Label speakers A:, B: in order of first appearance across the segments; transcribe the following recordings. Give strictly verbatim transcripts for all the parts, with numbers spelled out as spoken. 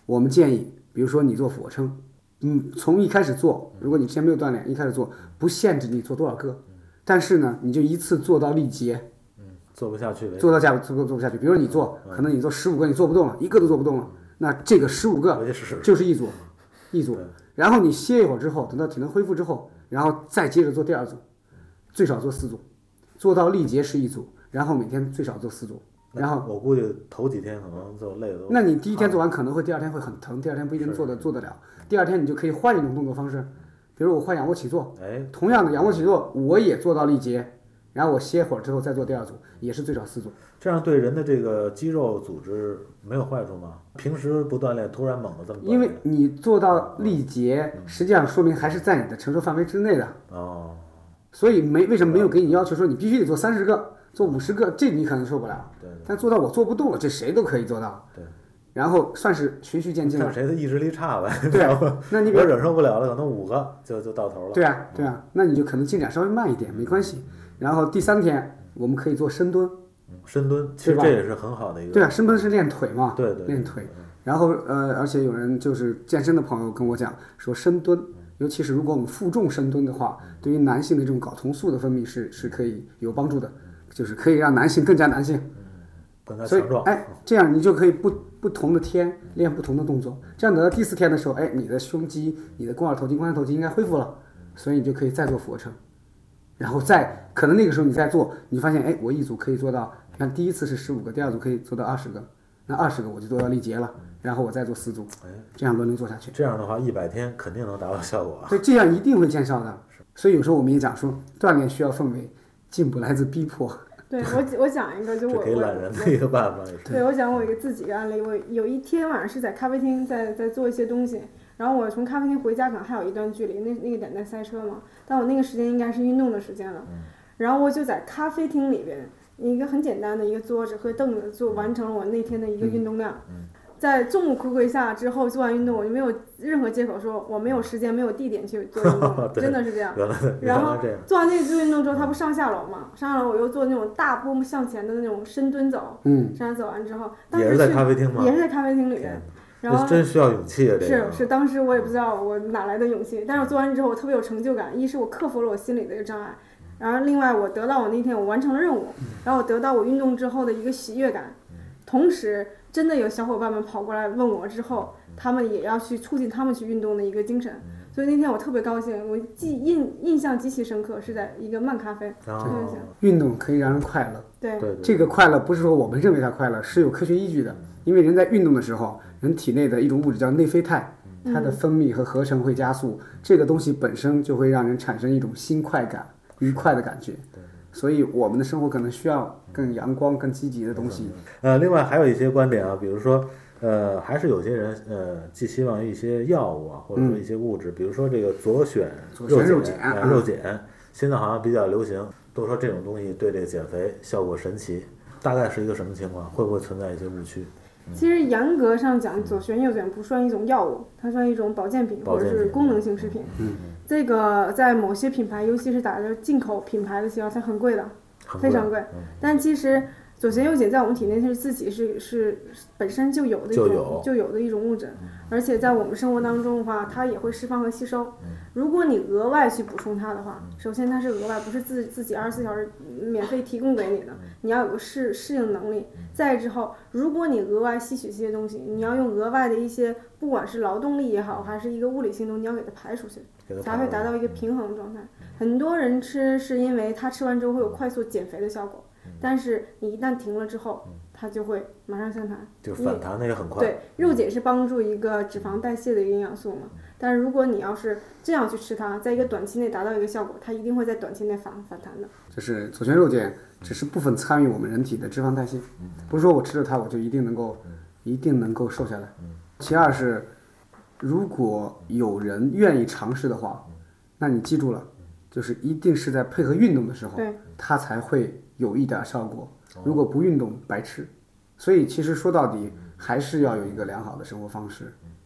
A: 我们建议，比如说你做俯卧撑，嗯，从一开始做，如果你之前没有锻炼，一开始做不限制你做多少个，但是呢，你就一次做到力竭，
B: 嗯，做不下去为止，
A: 做到下做做不下去。比如说你做，可能你做十五个，你做不动了，一个都做不动了，那这个十五个就是一组，一组。然后你歇一会儿之后，等到体能恢复之后，然后再接着做第二组，最少做四组，做到力竭是一组，然后每天最少做四组。然后
B: 我估计头几天可能就累的都。
A: 那你第一天做完可能会第二天会很疼，第二天不一定做得做得了。第二天你就可以换一种动作方式，比如我换仰卧起坐，
B: 哎，
A: 同样的仰卧起坐我也做到力竭，然后我歇会儿之后再做第二组，也是最少四组。
B: 这样对人的这个肌肉组织没有坏处吗？平时不锻炼，突然猛的这么锻炼，
A: 因为你做到力竭，实际上说明还是在你的承受范围之内的。
B: 哦，
A: 所以没为什么没有给你要求说你必须得做三十个，做五十个，这你可能受不了。
B: 对，
A: 但做到我做不动了，这谁都可以做到。
B: 对。
A: 然后算是循序渐进了。
B: 看谁的意志力差呗。
A: 对啊，那你
B: 我忍受不了了，可能五个就就到头了。
A: 对啊，对啊，那你就可能进展稍微慢一点，没关系。然后第三天我们可以做深蹲。
B: 嗯，深蹲其实这也是很好的一个。
A: 对啊，深蹲是练腿嘛。
B: 对对。
A: 练腿。然后呃，而且有人就是健身的朋友跟我讲说，深蹲，尤其是如果我们负重深蹲的话，对于男性的这种睾酮素的分泌是是可以有帮助的，就是可以让男性更加男性。
B: 更加强壮。
A: 哎，这样你就可以不不同的天练不同的动作，这样等到第四天的时候，哎，你的胸肌、你的肱二头肌、肱三头肌应该恢复了，所以你就可以再做俯卧撑，然后再可能那个时候你再做，你发现哎，我一组可以做到，你看第一次是十五个，第二组可以做到二十个，那二十个我就做到力竭了，然后我再做四组，这样轮流做下去。
B: 这样的话，一百天肯定能达到效果。
A: 所以这样一定会见效的。所以有时候我们也讲说，锻炼需要氛围，进步来自逼迫。
C: 对我，我讲一个，就我
B: 给懒人的一个办法。
C: 对，我讲我一个自己的案例。我有一天晚上是在咖啡厅在在做一些东西，然后我从咖啡厅回家可能还有一段距离，那那个点在塞车嘛，但我那个时间应该是运动的时间了。然后我就在咖啡厅里边一个很简单的一个桌子和凳子，就完成了我那天的一个运动量。
B: 嗯。
C: 在众目睽睽下之后做完运动，我就没有任何借口说我没有时间没有地点去做运动真的是这样。然后做完那个运动之后，他不上下楼嘛，上下楼我又做那种大步向前的那种深蹲走，
A: 嗯，
C: 上走完之后，
B: 也是在咖啡厅吗？
C: 也是在咖啡厅里面。然后
B: 真需要勇气啊！这
C: 是是，当时我也不知道我哪来的勇气，但是我做完之后我特别有成就感，一是我克服了我心里的一个障碍，然后另外我得到我那天我完成了任务，然后我得到我运动之后的一个喜悦感，同时真的有小伙伴们跑过来问我之后，他们也要去促进他们去运动的一个精神，所以那天我特别高兴，我记印印象极其深刻，是在一个慢咖啡。
B: 哦，
A: 运动可以让人快乐。
C: 对，
A: 这个快乐不是说我们认为它快乐，是有科学依据的。因为人在运动的时候，人体内的一种物质叫内啡肽，它的分泌和合成会加速，这个东西本身就会让人产生一种心快感、愉快的感觉。所以我们的生活可能需要更阳光、更积极的东西。
B: 呃，另外还有一些观点啊，比如说，呃，还是有些人呃，寄希望一些药物啊，或者说一些物质，嗯、比如说这个左旋
A: 肉
B: 碱，啊、肉碱，现在好像比较流行，都说这种东西对这个减肥效果神奇，大概是一个什么情况？会不会存在一些误区？
C: 其实严格上讲，左旋右碱不算一种药物，它算一种保健品或者是功能性食品。
A: 嗯，
C: 这个在某些品牌，尤其是打着进口品牌的时候，它很贵的，非常贵。
B: 嗯、
C: 但其实左旋右碱在我们体内是自己是是本身就有的一种
B: 就有
C: 就有的一种物质，而且在我们生活当中的话，它也会释放和吸收。如果你额外去补充它的话，首先它是额外，不是自自己二十四小时免费提供给你的，你要有个适适应能力。再之后，如果你额外吸取这些东西，你要用额外的一些，不管是劳动力也好，还是一个物理性动，你要给它排出去，才会达到一个平衡状态。很多人吃是因为他吃完之后会有快速减肥的效果，但是你一旦停了之后，它就会马上上弹，
B: 就反弹的也很快。
C: 对，肉碱是帮助一个脂肪代谢的一个营养素嘛。但是如果你要是这样去吃它，在一个短期内达到一个效果，它一定会在短期内反反弹的。
A: 就是左旋肉碱只是部分参与我们人体的脂肪代谢，不是说我吃了它我就一定能够一定能够瘦下来。其二是，如果有人愿意尝试的话，那你记住了，就是一定是在配合运动的时候，它才会有一点效果。如果不运动，白吃。所以其实说到底，还是要有一个良好的生活方式。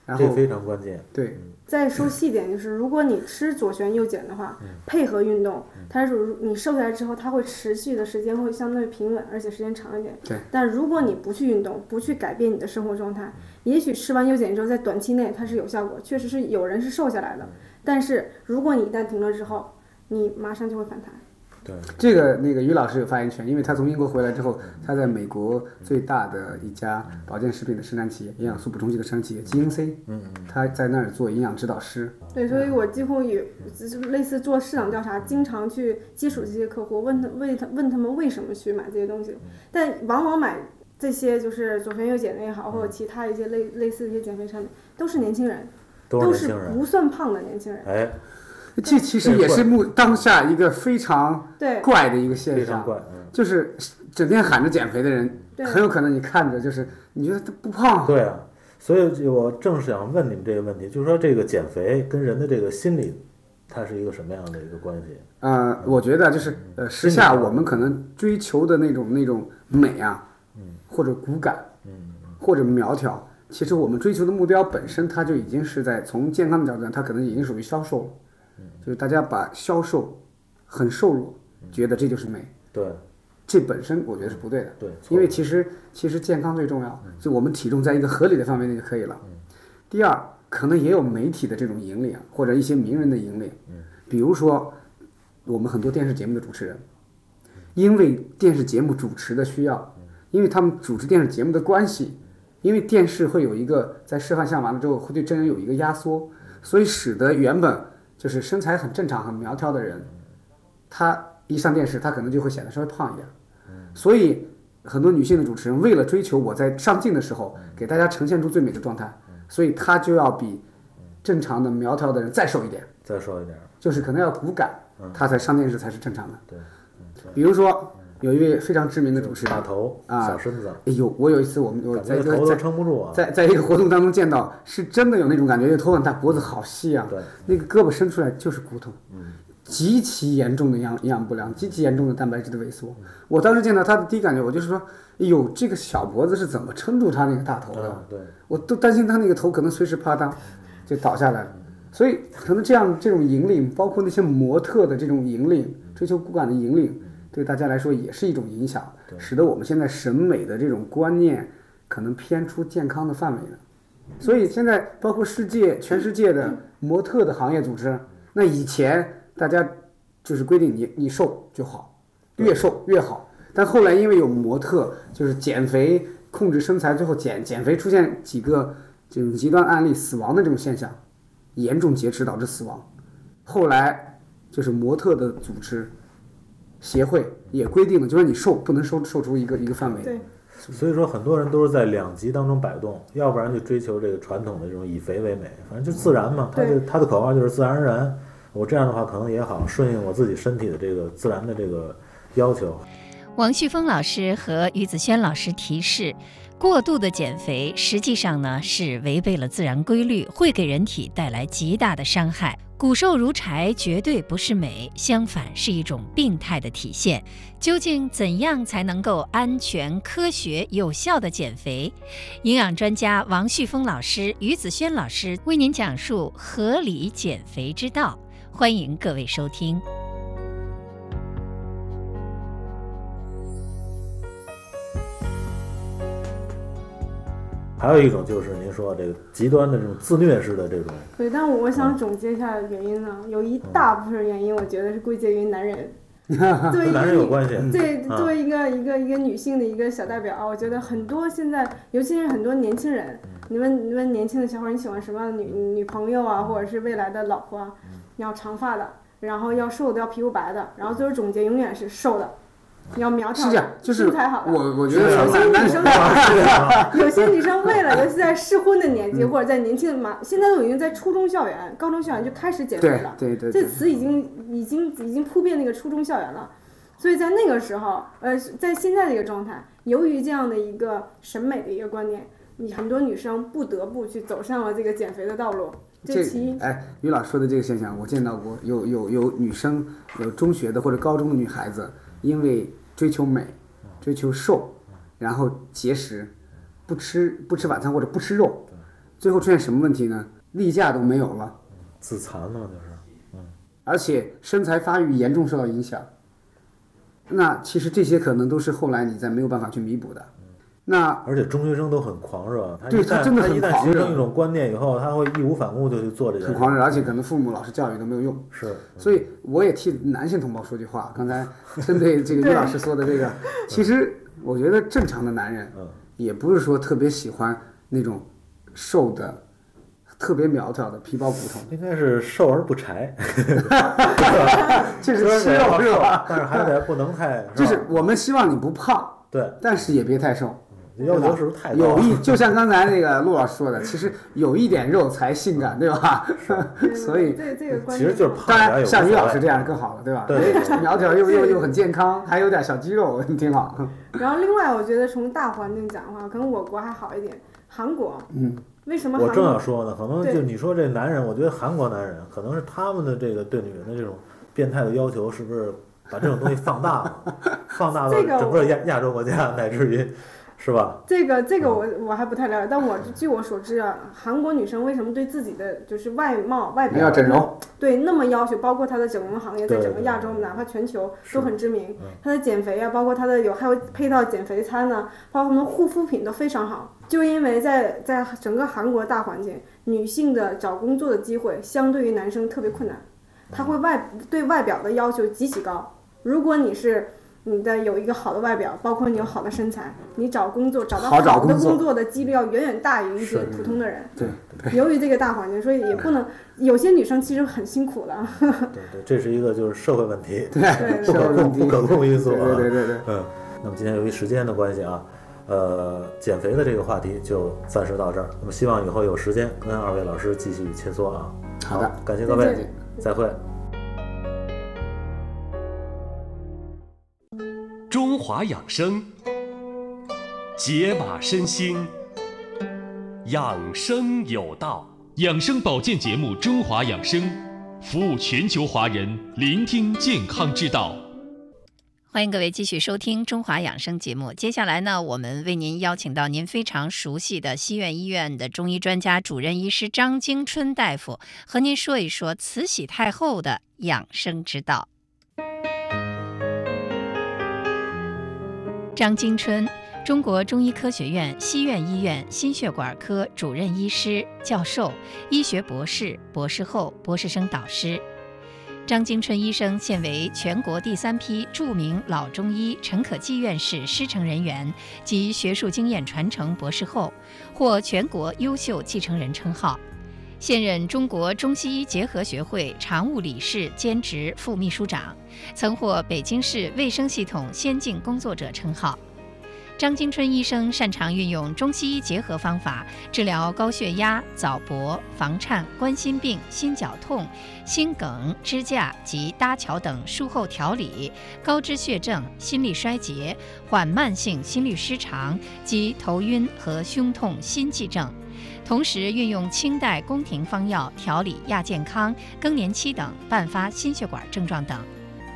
A: 然后
B: 这非常关键。
A: 对，
C: 再说细点，就是如果你吃左旋右碱的话，配合运动，它是你瘦下来之后，它会持续的时间会相对平稳，而且时间长一点。
A: 对。
C: 但如果你不去运动，不去改变你的生活状态，也许吃完右碱之后，在短期内它是有效果，确实是有人是瘦下来的。但是如果你一旦停了之后，你马上就会反弹。
B: 对，
A: 这个那个于老师有发言权，因为他从英国回来之后，他在美国最大的一家保健食品的生产企业、营养素补充剂的生产企业 G N C， 嗯嗯，他在那儿做营养指导师。
C: 对，所以我几乎有类似做市场调查，经常去接触这些客户，问他问他问他们为什么去买这些东西，但往往买这些就是左旋右碱的也好，或者其他一些类类似的一些减肥产品，都是年轻人，
B: 都
C: 是不算胖的年轻人。
B: 哎。
A: 这其实也是目当下一个非常怪的一个现象，
B: 嗯、
A: 就是整天喊着减肥的人，很有可能你看着就是你觉得他不胖。
B: 对啊，所以我正是想问你们这个问题，就是说这个减肥跟人的这个心理，它是一个什么样的一个关系？
A: 呃，我觉得就是呃，时下我们可能追求的那种那种美啊，嗯，或者骨感，嗯，或者苗条，其实我们追求的目标本身，它就已经是在从健康的角度上，它可能已经属于消瘦了。就是大家把消瘦、很瘦弱，觉得这就是美。
B: 对，
A: 这本身我觉得是不对的。
B: 对，
A: 因为其实其实健康最重要，就我们体重在一个合理的范围内就可以了。第二，可能也有媒体的这种引领，或者一些名人的引领。比如说我们很多电视节目的主持人，因为电视节目主持的需要，因为他们主持电视节目的关系，因为电视会有一个在示范项完了之后会对真人有一个压缩，所以使得原本就是身材很正常、很苗条的人，他一上电视，他可能就会显得稍微胖一点。所以很多女性的主持人为了追求我在上镜的时候给大家呈现出最美的状态，所以他就要比正常的苗条的人再瘦一点，
B: 再瘦一点，
A: 就是可能要骨感，他才上电视才是正常的。
B: 对，
A: 比如说有一位非常知名的主持人，
B: 大头啊，小身子。
A: 哎呦，我有一次我们我在一个
B: 头都撑不住啊，
A: 在在一个活动当中见到，是真的有那种感觉，这头很大，脖子好细啊，
B: 对，
A: 那个胳膊伸出来就是骨头，嗯，极其严重的营养营养不良，极其严重的蛋白质的萎缩。我当时见到他的第一感觉，我就是说，哎呦，这个小脖子是怎么撑住他那个大头的？
B: 嗯、对，
A: 我都担心他那个头可能随时啪嗒就倒下来了。所以可能这样这种引领，包括那些模特的这种引领，追求骨感的引领，对大家来说也是一种影响，使得我们现在审美的这种观念可能偏出健康的范围了。所以现在包括世界全世界的模特的行业组织，那以前大家就是规定你你瘦就好，越瘦越好。但后来因为有模特就是减肥控制身材，最后减减肥出现几个这种极端案例，死亡的这种现象，严重劫持导致死亡。后来就是模特的组织协会也规定了，就是你瘦不能瘦瘦出一个一个范围。
C: 对。
B: 所以说很多人都是在两极当中摆动，要不然就追求这个传统的这种以肥为美，反正就自然嘛，他就他的口号就是自然而然。我这样的话可能也好，顺应我自己身体的这个自然的这个要求。
D: 王旭峰老师和于子轩老师提示，过度的减肥实际上呢是违背了自然规律，会给人体带来极大的伤害。骨瘦如柴绝对不是美，相反是一种病态的体现。究竟怎样才能够安全、科学、有效的减肥？营养专家王旭峰老师、于子轩老师为您讲述合理减肥之道，欢迎各位收听。
B: 还有一种就是您说这个极端的这种自虐式的这种。
C: 对，但我想总结一下原因呢，有一大部分原因，我觉得是归结于男人。对，
B: 男人有关系。
C: 对，作为一个一个一个女性的一个小代表，我觉得很多现在，尤其是很多年轻人，你问你问年轻的小伙，你喜欢什么样的女女朋友啊，或者是未来的老婆啊？你要长发的，然后要瘦的，要皮肤白的，然后最后总结永远是瘦的。你要苗条的，
A: 是这样，就是
C: 身材好的。
A: 我我觉得
C: 有些女生，有些女生为了，尤其在适婚的年纪，嗯、或者在年轻的嘛，现在都已经在初中校园、高中校园就开始减肥了。
A: 对对对，
C: 这词已经已经已经铺遍那个初中校园了。所以在那个时候，呃，在现在这个状态，由于这样的一个审美的一个观念，你很多女生不得不去走上了这个减肥的道路。
A: 这哎，于老说的这个现象，我见到过，有有有女生，有中学的或者高中的女孩子。因为追求美，追求瘦，然后节食，不吃不吃晚餐或者不吃肉， 最后出现什么问题呢？例假都没有了，
B: 自残嘛，就是，嗯，
A: 而且身材发育严重受到影响。那其实这些可能都是后来你再没有办法去弥补的。那
B: 而且中学生都很狂热，他
A: 对他真的很
B: 狂热，他一旦形成一种观念以后，他会义无反顾就去做这件事，
A: 很狂热，而且可能父母老师教育都没有用。
B: 是，
A: 所以我也替男性同胞说句话，刚才针对这个于老师说的这个，其实我觉得正常的男人，也不是说特别喜欢那种瘦的、特别苗条的皮包骨头，
B: 应该是瘦而不柴，
A: 这是吃肉是吧？
B: 但是还得不能太，
A: 就是我们希望你不胖，
B: 对，
A: 但是也别太瘦。
B: 要求是不是太高？
A: 有一就像刚才那个陆老师说的，其实有一点肉才性感，对吧？所以
C: 这这个观
B: 其实就是胖。
A: 当然像于老师这样更好了，对吧？
B: 对，
A: 苗条又又又很健康，还有点小肌肉，挺好。
C: 然后另外，我觉得从大环境讲的话，可能我国还好一点。韩国，
A: 嗯，
C: 为什么？
B: 我正要说呢，可能就你说这男人，我觉得韩国男人可能是他们的这个对女人的这种变态的要求，是不是把这种东西放大了，放大到整个亚亚洲国家，乃至于。是吧？
C: 这个这个我我还不太了解，但我据我所知啊，韩国女生为什么对自己的就是外貌外表
A: 要整容，
C: 对那么要求，包括她的整容行业在整个亚洲，哪怕全球都很知名。她的减肥啊，包括她的有还有配套减肥餐呢、啊，包括她们护肤品都非常好。就因为在在整个韩国大环境，女性的找工作的机会相对于男生特别困难，她会外对外表的要求极其高。如果你是你的有一个好的外表，包括你有好的身材，你找工作找到好的工作的几率要远远大于一些普通的人。
A: 对，
C: 由于这个大环境，所以也不能有些女生其实很辛苦的。
B: 对对，这是一个就是社会问题，
A: 对，
B: 不可控不可控因素啊。
A: 对对对对，
B: 嗯。那么今天由于时间的关系啊，呃，减肥的这个话题就暂时到这儿。那么希望以后有时间跟二位老师继续切磋啊。
A: 好的，
B: 感谢各位，再会。
E: 中华养生，解码身心，养生有道。养生保健节目《中华养生》，服务全球华人，聆听健康之道。
D: 欢迎各位继续收听《中华养生》节目。接下来呢，我们为您邀请到您非常熟悉的西苑医院的中医专家、主任医师张经春大夫，和您说一说慈禧太后的养生之道。张经春，中国中医科学院西苑医院心血管科主任医师、教授、医学博士、博士后、博士生导师。张经春医生现为全国第三批著名老中医陈可季院士师承人员及学术经验传承博士后，获全国优秀继承人称号。现任中国中西医结合学会常务理事兼职副秘书长，曾获北京市卫生系统先进工作者称号。张经春医生擅长运用中西医结合方法治疗高血压、早搏、房颤、冠心病、心绞痛、心梗、支架及搭桥等术后调理、高脂血症、心力衰竭、缓慢性心律失常及头晕和胸痛、心悸症。同时运用清代宫廷方药调理亚健康、更年期等伴发心血管症状等。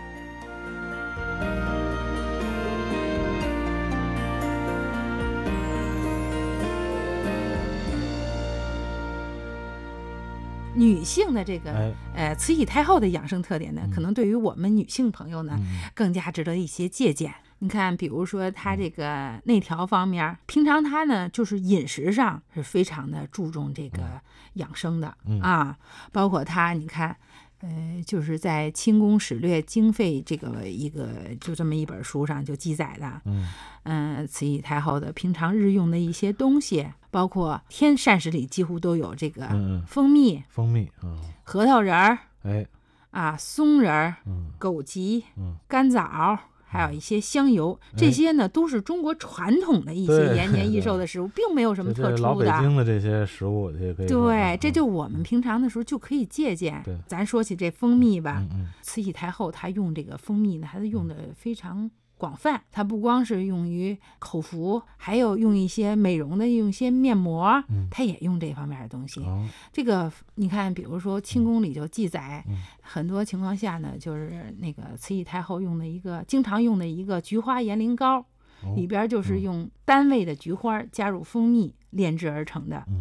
F: 女性的这个呃慈禧太后的养生特点呢，可能对于我们女性朋友呢更加值得一些借鉴。你看，比如说她这个内调方面，平常她呢就是饮食上是非常的注重这个养生的啊，包括她你看。呃，就是在《清宫史略经费》这个一个就这么一本书上就记载的，嗯，呃、慈禧太后的平常日用的一些东西，包括天膳食里几乎都有这个蜂蜜、
B: 蜂蜜、嗯、
F: 核桃仁儿，
B: 哎，
F: 啊，松仁儿、
B: 嗯、
F: 枸杞、
B: 嗯、
F: 干枣。还有一些香油，这些呢都是中国传统的一些延年益寿的食物，并没有什么特殊的。
B: 老北京的这些食物也可以。
F: 对，这就我们平常的时候就可以借鉴。
B: 对，
F: 咱说起这蜂蜜吧，
B: 嗯嗯、
F: 慈禧太后她用这个蜂蜜呢，还是用的非常广泛。它不光是用于口服，还有用一些美容的，用一些面膜，它也用这方面的东西。
B: 嗯、
F: 这个你看，比如说清宫里就记载，
B: 嗯、
F: 很多情况下呢，就是那个慈禧太后用的一个经常用的一个菊花延龄膏，
B: 哦、
F: 里边就是用单位的菊花加入蜂蜜炼制而成的。
B: 嗯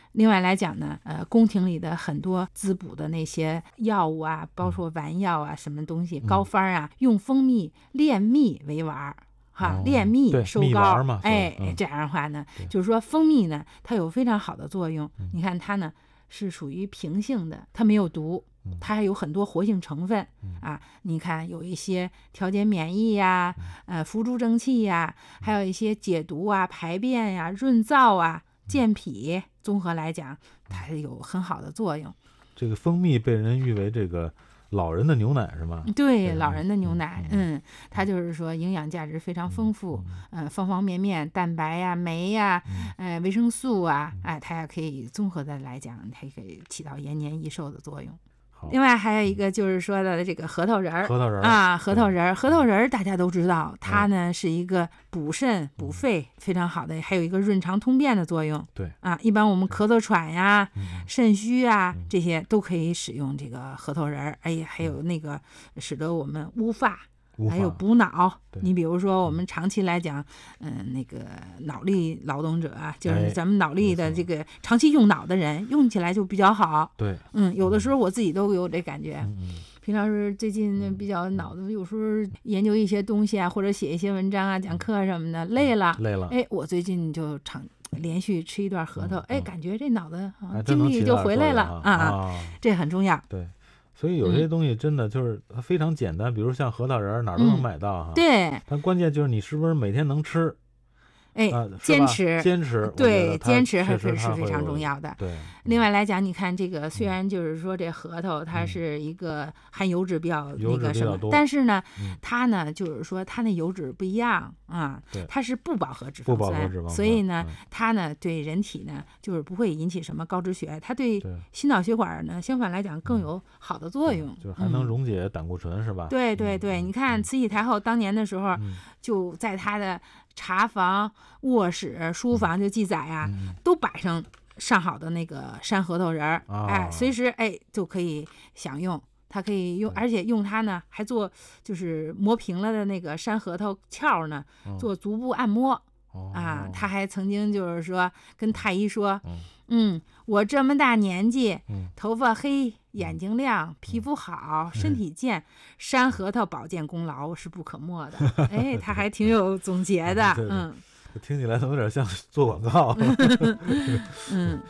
F: 另外来讲呢，呃，宫廷里的很多滋补的那些药物啊，包括丸药啊，什么东西，膏方啊，用蜂蜜炼蜜为丸。哈，
B: 哦
F: 炼蜜收膏
B: 嘛，
F: 哎，
B: 嗯、
F: 这样的话呢，就是说蜂蜜呢，它有非常好的作用。
B: 嗯、
F: 你看它呢是属于平性的，它没有毒，
B: 嗯、
F: 它还有很多活性成分、
B: 嗯、
F: 啊。你看有一些调节免疫呀、
B: 嗯、
F: 呃扶助正气呀，还有一些解毒啊、排便呀、润燥啊、健脾，综合来讲，它有很好的作用。
B: 这个蜂蜜被人誉为这个老人的牛奶是吗？
F: 对，老人的牛奶，
B: 嗯，
F: 嗯，它就是说营养价值非常丰富，嗯、呃，方方面面，蛋白呀、酶呀，嗯、呃，维生素啊，哎，它也可以综合的来讲，它也可以起到延年益寿的作用。另外还有一个就是说的这个核桃仁儿，
B: 核桃仁
F: 啊，核桃仁儿，核桃仁儿大家都知道，它呢是一个补肾补肺非常好的，还有一个润肠通便的作用。
B: 对
F: 啊，一般我们咳嗽喘呀、肾虚啊这些都可以使用这个核桃仁儿。哎呀，还有那个使得我们乌发。还有补脑，你比如说我们长期来讲，嗯、呃，那个脑力劳动者啊，就是咱们脑力的这个长期用脑的人，用起来就比较好。
B: 对，
F: 嗯，有的时候我自己都有这感觉。
B: 嗯，
F: 平常是最近比较脑子，有时候研究一些东西啊，或者写一些文章啊、讲课什么的，累了，
B: 累了。
F: 哎，我最近就常连续吃一段核桃，哎，感觉这脑子
B: 啊
F: 精力就回来了
B: 啊
F: 啊，这很重要。
B: 对。所以有些东西真的就是它非常简单，嗯、比如像核桃仁哪儿都能买到哈、
F: 嗯。对。
B: 但关键就是你是不是每天能吃？
F: 哎，
B: 啊、
F: 坚持，
B: 坚持，
F: 对，坚持还是是非常重要的。
B: 对。
F: 另外来讲，你看这个，虽然就是说这核桃它是一个含油脂比较那个什么，
B: 嗯、
F: 但是呢，
B: 嗯、
F: 它呢就是说它那油脂不一样啊，它是不饱和脂肪酸，
B: 脂肪酸
F: 所以呢，
B: 嗯、
F: 它呢对人体呢就是不会引起什么高脂血，它对心脑血管呢相反来讲更有好的作用，
B: 就是还能溶解胆固醇、
F: 嗯、
B: 是吧？
F: 对对对，你看慈禧太后当年的时候，
B: 嗯、
F: 就在她的茶房、卧室、书房就记载啊，
B: 嗯、
F: 都摆上上好的那个山核桃仁儿，
B: 啊、
F: 哎，随时哎就可以享用。它可以用，而且用它呢，还做就是磨平了的那个山核桃鞘呢，
B: 嗯、
F: 做足部按摩、
B: 哦、
F: 啊。他还曾经就是说跟太医说，
B: 嗯，
F: 嗯我这么大年纪，
B: 嗯、
F: 头发黑，眼睛亮，皮肤好，身体健，山核桃保健功劳是不可没的。哎，他还挺有总结的，
B: 对对
F: 嗯。
B: 听起来都有点像做广告。
F: 嗯。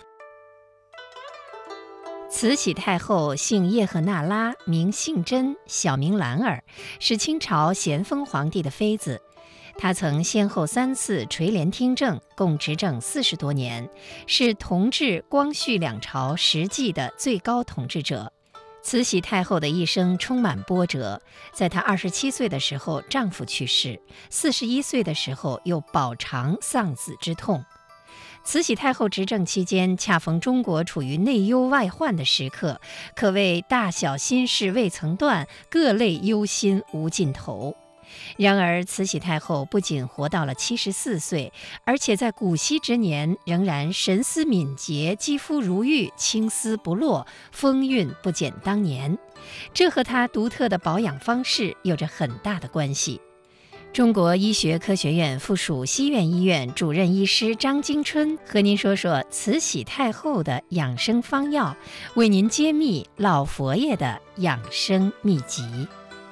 D: 慈禧太后姓叶赫那拉，名信贞，小名兰儿，是清朝咸丰皇帝的妃子。她曾先后三次垂帘听政，共执政四十多年，是同治、光绪两朝实际的最高统治者。慈禧太后的一生充满波折，在她二十七岁的时候，丈夫去世；四十一岁的时候，又饱尝丧子之痛。慈禧太后执政期间，恰逢中国处于内忧外患的时刻，可谓大小心事未曾断，各类忧心无尽头。然而，慈禧太后不仅活到了七十四岁，而且在古稀之年仍然神思敏捷，肌肤如玉，青丝不落，风韵不减当年。这和她独特的保养方式有着很大的关系。中国医学科学院附属西苑医院主任医师张金春和您说说慈禧太后的养生方药，为您揭秘老佛爷的养生秘籍。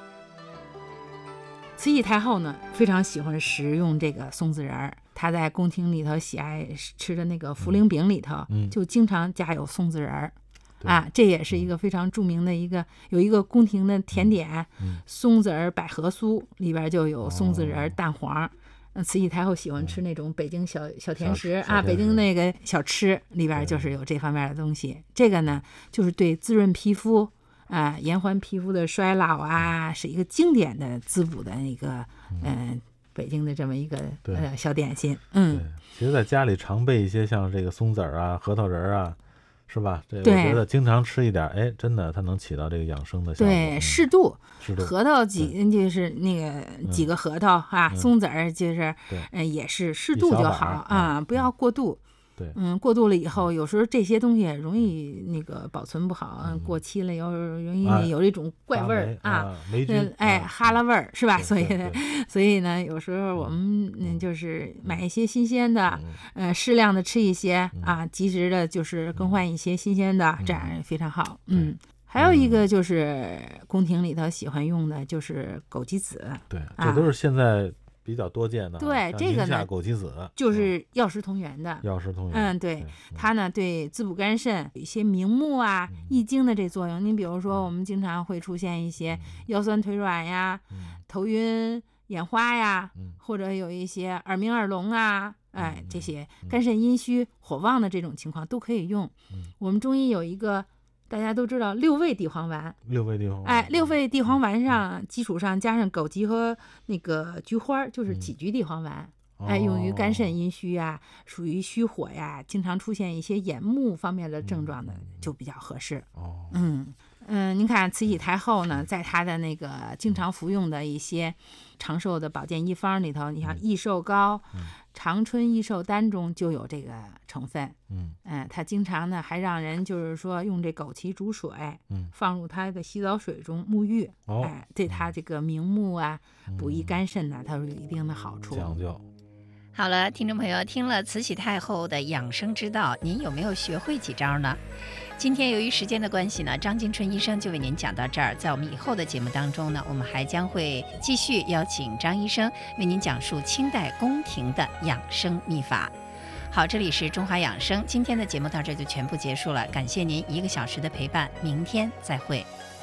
F: 慈禧太后呢，非常喜欢食用这个松子仁儿。她在宫廷里头喜爱吃的那个茯苓饼里头，
B: 嗯、
F: 就经常加有松子仁儿。啊，这也是一个非常著名的一个，有一个宫廷的甜点，
B: 嗯、
F: 松子儿百合酥里边就有松子仁、蛋黄。嗯、哦，慈禧太后喜欢吃那种北京小小甜食啊，北京那个小吃里边就是有这方面的东西。这个呢，就是对滋润皮肤啊、呃，延缓皮肤的衰老啊，是一个经典的滋补的一个嗯、呃、北京的这么一个呃小点心。嗯，
B: 其实在家里常备一些像这个松子儿啊、核桃仁啊。是吧？这我觉得经常吃一点，哎，真的它能起到这个养生的效果。
F: 对，适度。
B: 适度。
F: 核桃几就是那个几个核桃啊，
B: 嗯、
F: 松子儿就是，
B: 对，
F: 呃，也是适度就好啊，不要过度。
B: 对，
F: 嗯，过度了以后，有时候这些东西容易那个保存不好，嗯、过期了又容易有这种怪味儿、
B: 哎、
F: 啊，
B: 霉菌，
F: 哎，哈喇味儿是吧？所以
B: 呢，
F: 所以呢，有时候我们嗯就是买一些新鲜的，嗯、呃，适量的吃一些、嗯、啊，及时的就是更换一些新鲜的，嗯、这样非常好。嗯，还有一个就是宫廷里头喜欢用的就是枸杞子，
B: 对，这都是现在比较多见的。
F: 对，这个呢，
B: 枸杞子
F: 就是药食同源的。
B: 药食同源。
F: 嗯，对，它呢对滋补肝肾有一些明目啊、益精的这作用。您比如说，我们经常会出现一些腰酸腿软呀、头晕眼花呀，或者有一些耳鸣耳聋啊，哎，这些肝肾阴虚火旺的这种情况都可以用。我们中医有一个。大家都知道六味地黄丸，
B: 六味地黄丸，
F: 哎，六味地黄丸上基础上加上枸杞和那个菊花，就是杞菊地黄丸，嗯、哎，用于肝肾阴虚啊，属于虚火呀，经常出现一些眼目方面的症状的，嗯、就比较合适。
B: 哦，
F: 嗯嗯，您看慈禧太后呢，在她的那个经常服用的一些长寿的保健医方里头，你像益寿膏。嗯长春益寿丹中就有这个成分，
B: 嗯，
F: 嗯，它经常呢还让人就是说用这枸杞煮水，
B: 嗯，
F: 放入它的洗澡水中沐浴，
B: 哦，
F: 哎，对它这个明目啊、补益肝肾呢，它有一定的好处。
B: 讲究。
D: 好了，听众朋友，听了慈禧太后的养生之道，您有没有学会几招呢？今天由于时间的关系呢，张金春医生就为您讲到这儿。在我们以后的节目当中呢，我们还将会继续邀请张医生为您讲述清代宫廷的养生秘法。好，这里是中华养生，今天的节目到这就全部结束了，感谢您一个小时的陪伴，明天再会。